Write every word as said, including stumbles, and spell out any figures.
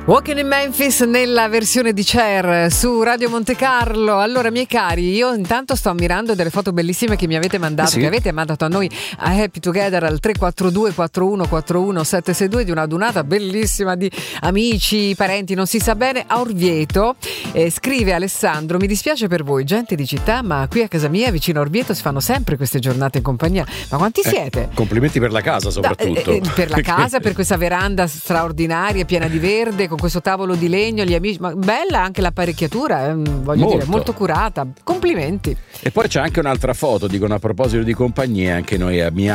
Walking in Memphis nella versione di Cher su Radio Monte Carlo. Allora, miei cari, io intanto sto ammirando delle foto bellissime che mi avete mandato, sì. che avete mandato a noi a Happy Together al tre quattro due quattro uno quattro uno sette sei due, di una adunata bellissima di amici, parenti, non si sa bene, a Orvieto. Eh, scrive Alessandro: mi dispiace per voi, gente di città, ma qui a casa mia vicino a Orvieto si fanno sempre queste giornate in compagnia. Ma quanti Eh, siete? complimenti per la casa, soprattutto. Da, eh, per la casa, per questa veranda straordinaria, piena di verde, con questo tavolo di legno, gli amici, ma bella anche l'apparecchiatura, eh, voglio molto. dire, molto curata. Complimenti. E poi c'è anche un'altra foto, dicono, a proposito di compagnie, anche noi amiamo